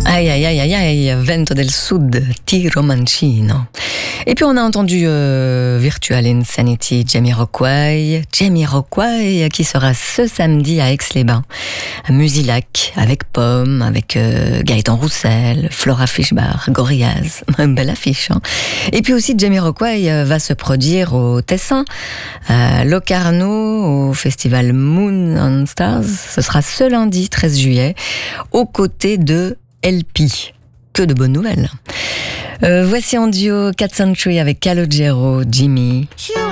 Aïe, aïe, aïe, aïe, aïe, Vento del Sud, Tiro Mancino. Et puis on a entendu Virtual Insanity, Jamiroquai qui sera ce samedi à Aix-les-Bains, à Musilac, avec Pomme, avec Gaëtan Roussel, Flora Fischbach, Gorillaz, une belle affiche. Hein. Et puis aussi Jamiroquai va se produire au Tessin, à Locarno, au festival Moon on Stars. Ce sera ce lundi 13 juillet, aux côtés de LP. Que de bonnes nouvelles. Voici en duo Cat Century avec Calogero, Jimmy.